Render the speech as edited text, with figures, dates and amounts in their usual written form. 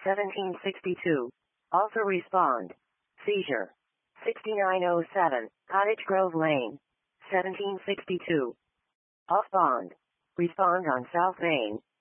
1762. Also respond. Seizure. 6907, Cottage Grove Lane. 1762. Off bond. Respond on South Main.